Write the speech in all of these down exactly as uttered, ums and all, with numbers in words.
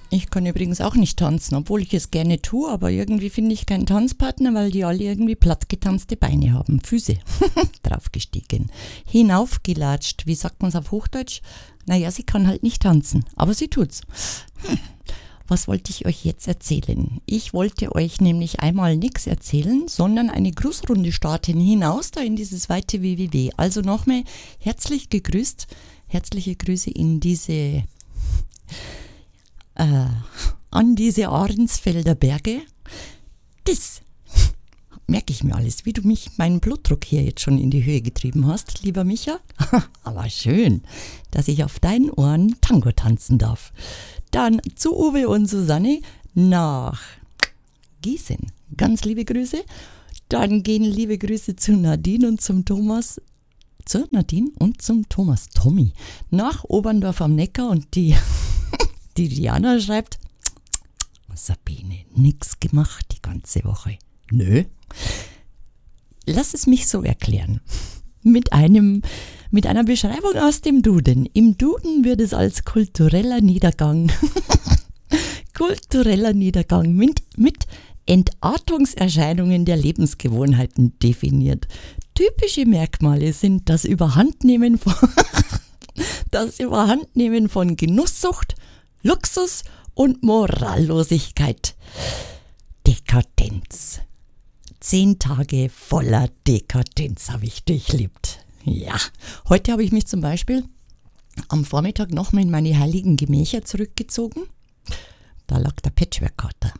Ich kann übrigens auch nicht tanzen, obwohl ich es gerne tue, aber irgendwie finde ich keinen Tanzpartner, weil die alle irgendwie plattgetanzte Beine haben, Füße draufgestiegen, hinaufgelatscht, wie sagt man es auf Hochdeutsch? Naja, sie kann halt nicht tanzen, aber sie tut's. Hm. Was wollte ich euch jetzt erzählen? Ich wollte euch nämlich einmal nichts erzählen, sondern eine Grußrunde starten hinaus da in dieses weite W W W. Also nochmal herzlich gegrüßt, herzliche Grüße in diese... Äh, an diese Ahrensfelder Berge. Das merke ich mir alles, wie du mich meinen Blutdruck hier jetzt schon in die Höhe getrieben hast, lieber Micha. Aber schön, dass ich auf deinen Ohren Tango tanzen darf. Dann zu Uwe und Susanne nach Gießen. Ganz liebe Grüße. Dann gehen liebe Grüße zu Nadine und zum Thomas. Zu Nadine und zum Thomas Tommy. Nach Oberndorf am Neckar und die... Die Diana schreibt, Sabine, nix gemacht die ganze Woche. Nö. Lass es mich so erklären. Mit einem, mit einer Beschreibung aus dem Duden. Im Duden wird es als kultureller Niedergang, kultureller Niedergang mit, mit Entartungserscheinungen der Lebensgewohnheiten definiert. Typische Merkmale sind das Überhandnehmen von, das Überhandnehmen von Genusssucht, Luxus und Morallosigkeit. Dekadenz. Zehn Tage voller Dekadenz habe ich durchlebt. Ja, heute habe ich mich zum Beispiel am Vormittag nochmal in meine heiligen Gemächer zurückgezogen. Da lag der Patchwork-Kater.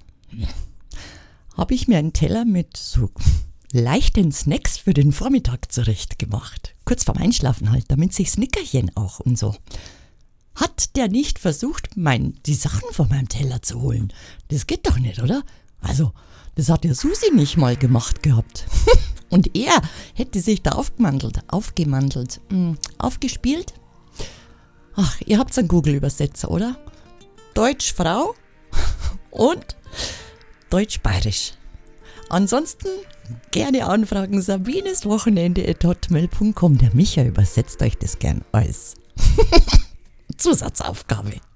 Habe ich mir einen Teller mit so leichten Snacks für den Vormittag zurechtgemacht. Kurz vorm Einschlafen halt, damit sich Snickerchen auch und so. Hat der nicht versucht, mein, die Sachen von meinem Teller zu holen? Das geht doch nicht, oder? Also, das hat ja Susi nicht mal gemacht gehabt. Und er hätte sich da aufgemandelt, aufgemandelt, mh, aufgespielt. Ach, ihr habt einen Google-Übersetzer, oder? Deutsch-Frau und Deutsch-Bayerisch. Ansonsten gerne anfragen, sabineswochenende at hotmail punkt com. Der Micha übersetzt euch das gern als Zusatzaufgabe.